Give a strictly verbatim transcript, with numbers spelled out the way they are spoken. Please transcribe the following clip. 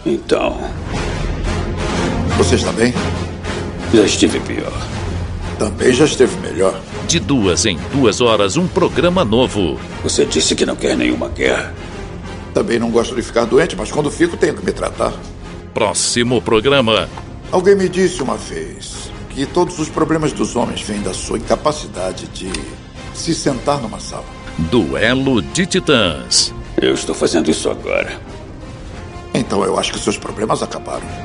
Então... Você está bem? Já estive pior. Também já esteve melhor. De duas em duas horas, um programa novo. Você disse que não quer nenhuma guerra. Também não gosto de ficar doente, mas quando fico tenho que me tratar. Próximo programa. Alguém me disse uma vez que todos os problemas dos homens vêm da sua incapacidade de se sentar numa sala. Duelo de Titãs. Eu estou fazendo isso agora. Então eu acho que seus problemas acabaram.